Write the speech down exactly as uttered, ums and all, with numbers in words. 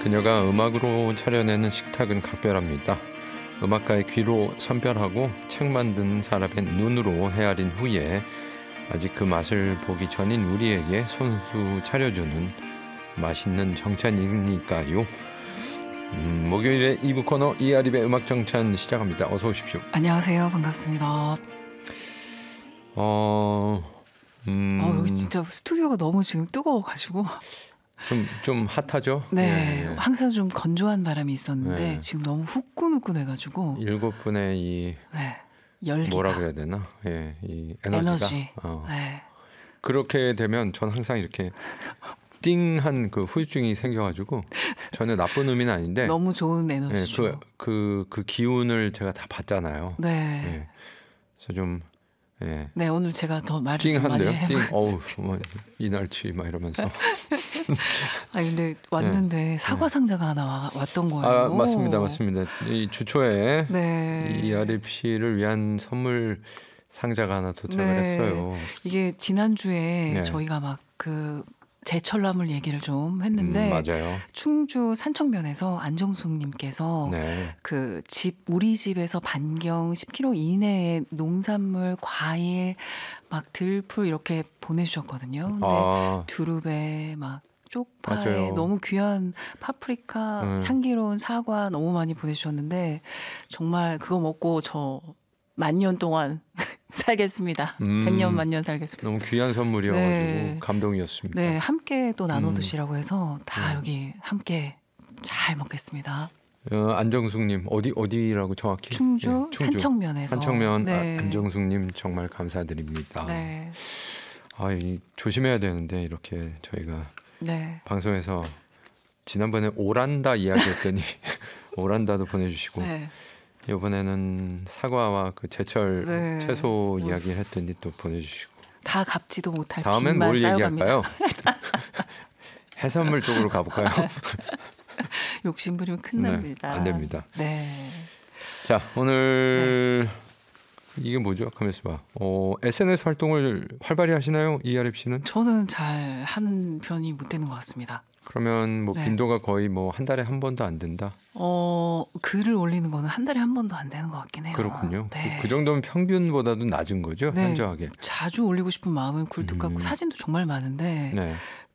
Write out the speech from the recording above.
그녀가 음악으로 차려내는 식탁은 각별합니다. 음악가의 귀로 선별하고 책 만드는 사람의 눈으로 헤아린 후에 아직 그 맛을 보기 전인 우리에게 손수 차려주는 맛있는 정찬이니까요. 음, 목요일에 이 부 코너 이아립의 음악정찬 시작합니다. 어서 오십시오. 안녕하세요. 반갑습니다. 어, 음, 어, 여기 진짜 스튜디오가 너무 지금 뜨거워가지고 좀, 좀 핫하죠? 네, 예, 예. 항상 좀 건조한 바람이 있었는데 네. 지금 너무 후끈후끈해가지고 일곱 분의 이 네, 열기가 뭐라 그래야 되나? 예, 이 에너지가 에너지. 어. 네. 그렇게 되면 전 항상 이렇게 띵한 그 후유증이 생겨가지고 전혀 나쁜 의미는 아닌데 너무 좋은 예, 에너지죠. 그, 그, 그 기운을 제가 다 받잖아요. 네. 예. 그래서 좀 예. 네, 오늘 제가 더 말을 좀 많이 띵한데요. 해요. 띵, 어우, 뭐, 이날치 막 이러면서. 아 근데 왔는데 사과 상자가 하나 와, 왔던 거예요. 아 맞습니다, 맞습니다. 이 주초에 네. 이아립 씨를 위한 선물 상자가 하나 도착을 네. 했어요. 이게 지난주에 네. 저희가 막 그 제철나물 얘기를 좀 했는데 음, 맞아요. 충주 산청면에서 안정숙님께서 네. 그 집 우리 집에서 반경 십 킬로미터 이내에 농산물, 과일, 막 들풀 이렇게 보내주셨거든요. 근데 아, 두릅에 막 쪽파에 맞아요. 너무 귀한 파프리카, 음. 향기로운 사과 너무 많이 보내주셨는데 정말 그거 먹고 저 만년 동안 살겠습니다. 음. 백년 만년 살겠습니다. 너무 귀한 선물이어가지고 네. 감동이었습니다. 네, 함께 또 나눠 음. 드시라고 해서 다 음. 여기 함께 잘 먹겠습니다. 어, 안정숙님 어디 어디라고 정확히? 충주, 예, 산청면에서. 산청면 네. 아, 안정숙님 정말 감사드립니다. 네. 아, 이, 조심해야 되는데 이렇게 저희가 네. 방송에서 지난번에 오란다 이야기했더니 오란다도 보내주시고 네. 이번에는 사과와 그 제철 네. 채소 이야기를 했더니 또 보내주시고 다 갚지도 못할 다음엔 빚만 뭘 쌓여갑니다. 얘기할까요? 해산물 쪽으로 가볼까요? 욕심 부리면 네, 큰납니다. 안 됩니다. 네. 자, 오늘 이게 뭐죠? 가만있어 봐. 어, 에스엔에스 활동을 활발히 하시나요? 이아립 씨는? 저는 잘 하는 편이 못 되는 것 같습니다. 그러면 뭐 네. 빈도가 거의 뭐 한 달에 한 번도 안 된다? 어, 글을 올리는 거는 한 달에 한 번도 안 되는 것 같긴 해요. 그렇군요. 네. 그, 그 정도면 평균보다도 낮은 거죠? 네. 현저하게. 자주 올리고 싶은 마음은 굴뚝 같고 음. 사진도 정말 많은데 네.